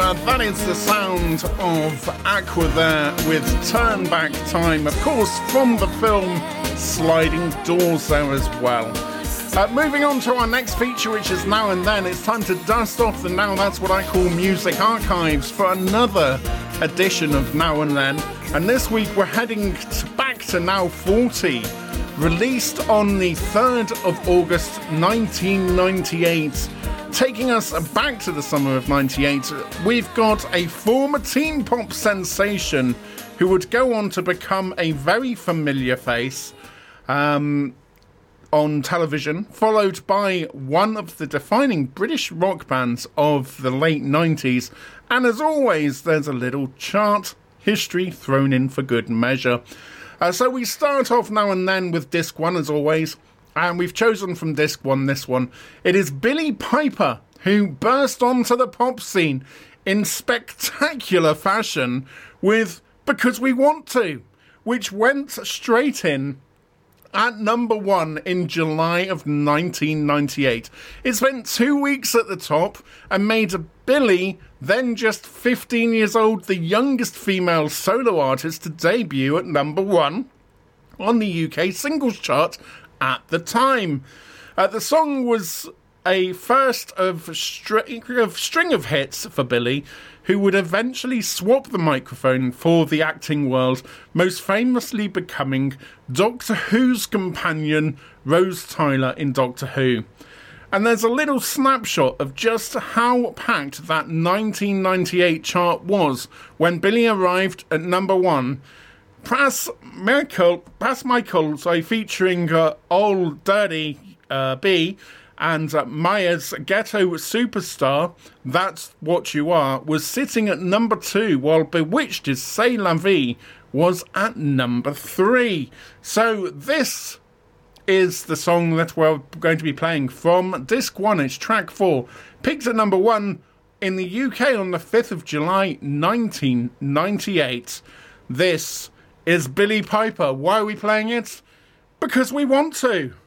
That is the sound of Aqua there with Turn Back Time, of course, from the film Sliding Doors there as well. Moving on to our next feature, which is Now and Then. It's time to dust off the Now That's What I Call Music archives for another edition of Now and Then. And this week we're heading back to Now 40, released on the 3rd of August 1998. Taking us back to the summer of 98, we've got a former teen pop sensation who would go on to become a very familiar face on television, followed by one of the defining British rock bands of the late 90s. And as always, there's a little chart history thrown in for good measure. So we start off Now and Then with disc 1, as always. And we've chosen from disc 1 this one. It is Billie Piper, who burst onto the pop scene in spectacular fashion with Because We Want To, which went straight in at number 1 in July of 1998. It spent 2 weeks at the top and made Billie, then just 15 years old, the youngest female solo artist to debut at number 1 on the UK singles chart at the time. The song was a first of string of hits for Billie, who would eventually swap the microphone for the acting world, most famously becoming Doctor Who's companion Rose Tyler in Doctor Who. And there's a little snapshot of just how packed that 1998 chart was when Billie arrived at number 1. Pras Michael, featuring Old Dirty B, and Maya's Ghetto Superstar, That's What You Are, was sitting at number 2, while Bewitched's C'est La Vie was at number 3. So this is the song that we're going to be playing from disc 1. It's track 4, picked at number 1 in the UK on the 5th of July 1998. This is Billie Piper. Why are we playing it? Because we want to.